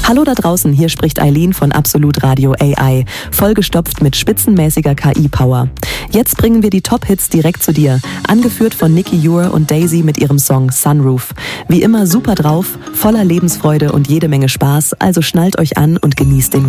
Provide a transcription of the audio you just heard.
Hallo da draußen, hier spricht Eileen von Absolut Radio AI, vollgestopft mit spitzenmäßiger KI-Power. Jetzt bringen wir die Top-Hits direkt zu dir, angeführt von Nicky Ure und Daisy mit ihrem Song Sunroof. Wie immer super drauf, voller Lebensfreude und jede Menge Spaß, also schnallt euch an und genießt den